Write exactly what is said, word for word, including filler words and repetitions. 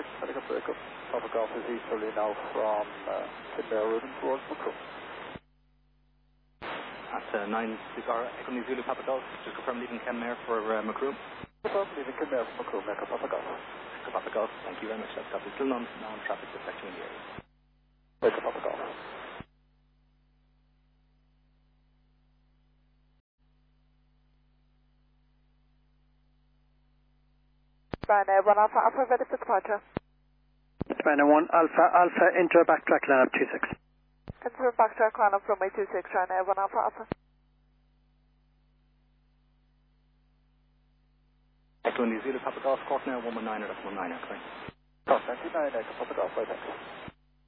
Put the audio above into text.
next medical breakup. Papa Golf is easterly now from uh, Kinmare Rudin towards Macroom. At uh, nine Cigar Echo New Zulu Papa Golf, just confirm leaving Kenmare for uh, Macroom. Confirm leaving Kinmare for Macroom, Echo Papa Golf. Echo Papa Golf, thank you very much. That's copy. Still non, non-traffic protection in the area. Echo Papa Golf. Ryanair one Alpha Alpha, ready for departure. Ryanair one Alpha Alpha, enter backtrack line up two six. Enter backtrack line up runway two six, Ryanair one Alpha Alpha. Echo New Zealand Papa Golf, Court now one one nine or that's one nine, okay. Court ninety-nine, Echo Papa Golf, right, thanks.